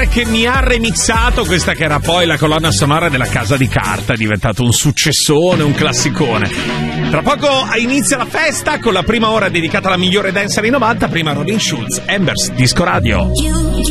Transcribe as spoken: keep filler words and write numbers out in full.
produttore che mi ha remixato questa che era poi la colonna sonora della Casa di Carta, è diventato un successone, un classicone. Tra poco inizia la festa con la prima ora dedicata alla migliore dance anni novanta, prima Robin Schulz, Embers, Disco Radio.